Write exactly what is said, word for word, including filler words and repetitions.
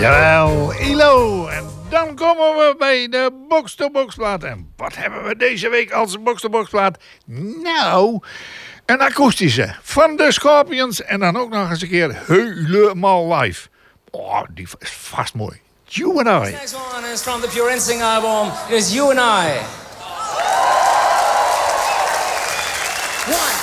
Jawel, I L O. En dan komen we bij de box-to-box plaat. En wat hebben we deze week als box-to-box plaat? Nou, een akoestische van de Scorpions. En dan ook nog eens een keer helemaal live. Oh, die is vast mooi. You and I. This next one is from the Pure Instinct album. It is You and I. One.